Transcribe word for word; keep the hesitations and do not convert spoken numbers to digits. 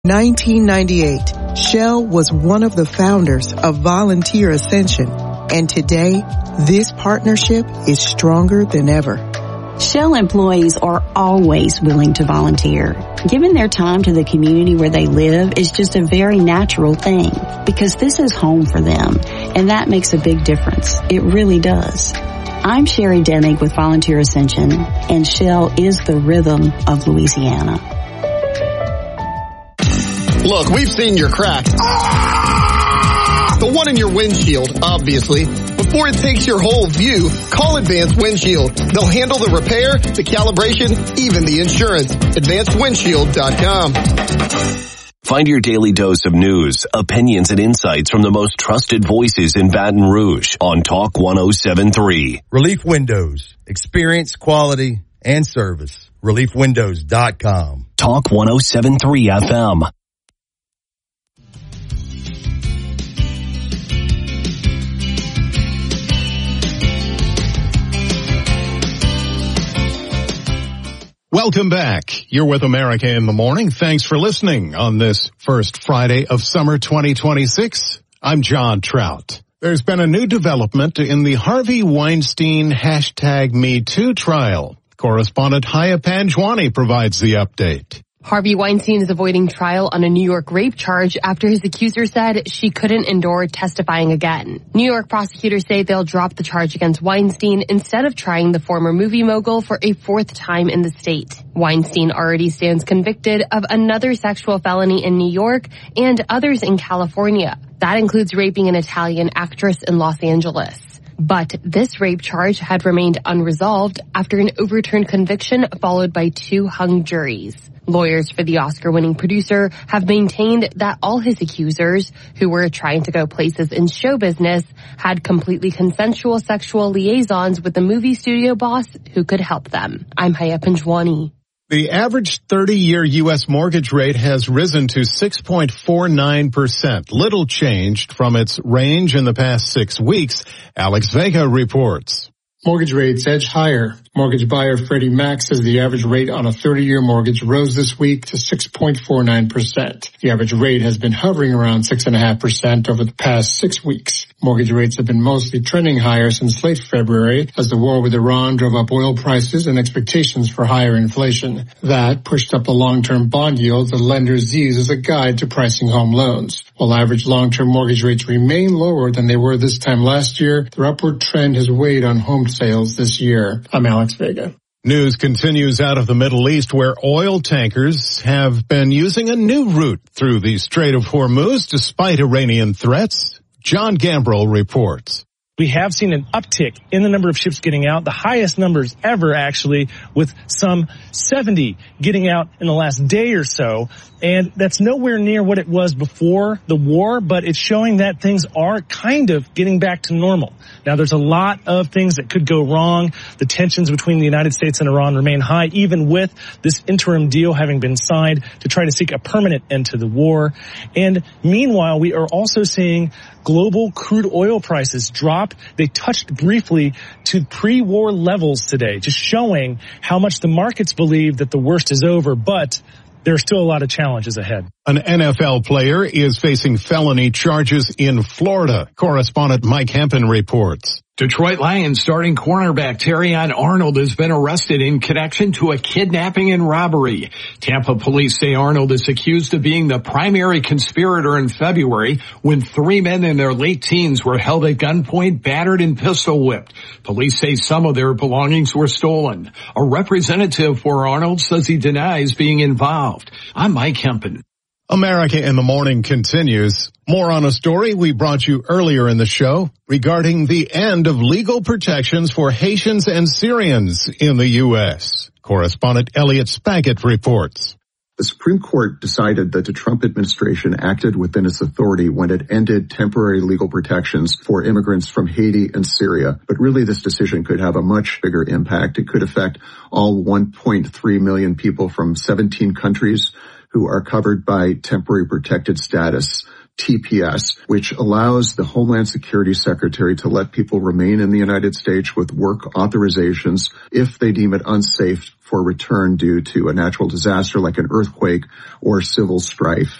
nineteen ninety-eight, Shell was one of the founders of Volunteer Ascension, and today, this partnership is stronger than ever. Shell employees are always willing to volunteer. Giving their time to the community where they live is just a very natural thing because this is home for them, and that makes a big difference. It really does. I'm Sherry Demick with Volunteer Ascension, and Shell is the rhythm of Louisiana. Look, we've seen your crack. Ah! The one in your windshield, obviously. Before it takes your whole view, call Advanced Windshield. They'll handle the repair, the calibration, even the insurance. advanced windshield dot com. Find your daily dose of news, opinions, and insights from the most trusted voices in Baton Rouge on Talk one oh seven point three. Relief Windows. Experience, quality, and service. relief windows dot com. Talk one oh seven point three F M. Welcome back. You're with America in the Morning. Thanks for listening on this first Friday of summer twenty twenty-six. I'm John Trout. There's been a new development in the Harvey Weinstein hashtag Me Too trial. Correspondent Haya Panjwani provides the update. Harvey Weinstein is avoiding trial on a New York rape charge after his accuser said she couldn't endure testifying again. New York prosecutors say they'll drop the charge against Weinstein instead of trying the former movie mogul for a fourth time in the state. Weinstein already stands convicted of another sexual felony in New York and others in California. That includes raping an Italian actress in Los Angeles. But this rape charge had remained unresolved after an overturned conviction followed by two hung juries. Lawyers for the Oscar-winning producer have maintained that all his accusers, who were trying to go places in show business, had completely consensual sexual liaisons with the movie studio boss who could help them. I'm Haya Panjwani. The average thirty-year U S mortgage rate has risen to six point four nine percent, little changed from its range in the past six weeks. Alex Vega reports. Mortgage rates edge higher. Mortgage buyer Freddie Mac says the average rate on a thirty-year mortgage rose this week to six point four nine percent. The average rate has been hovering around six point five percent over the past six weeks. Mortgage rates have been mostly trending higher since late February as the war with Iran drove up oil prices and expectations for higher inflation. That pushed up the long-term bond yields that lenders use as a guide to pricing home loans. While average long-term mortgage rates remain lower than they were this time last year, their upward trend has weighed on home sales this year. I'm Alex Vega. News continues out of the Middle East, where oil tankers have been using a new route through the Strait of Hormuz despite Iranian threats. John Gambrell reports. We have seen an uptick in the number of ships getting out, the highest numbers ever actually, with some seventy getting out in the last day or so. And that's nowhere near what it was before the war, but it's showing that things are kind of getting back to normal. Now, there's a lot of things that could go wrong. The tensions between the United States and Iran remain high, even with this interim deal having been signed to try to seek a permanent end to the war. And meanwhile, we are also seeing global crude oil prices drop. They touched briefly to pre-war levels today, just showing how much the markets believe that the worst is over, but there are still a lot of challenges ahead. An N F L player is facing felony charges in Florida. Correspondent Mike Hempen reports. Detroit Lions starting cornerback Terrion Arnold has been arrested in connection to a kidnapping and robbery. Tampa police say Arnold is accused of being the primary conspirator in February when three men in their late teens were held at gunpoint, battered, and pistol whipped. Police say some of their belongings were stolen. A representative for Arnold says he denies being involved. I'm Mike Hempen. America in the Morning continues. More on a story we brought you earlier in the show regarding the end of legal protections for Haitians and Syrians in the U S. Correspondent Elliot Spaggett reports. The Supreme Court decided that the Trump administration acted within its authority when it ended temporary legal protections for immigrants from Haiti and Syria. But really, this decision could have a much bigger impact. It could affect all one point three million people from seventeen countries who are covered by temporary protected status. T P S, which allows the Homeland Security Secretary to let people remain in the United States with work authorizations if they deem it unsafe for return due to a natural disaster like an earthquake or civil strife.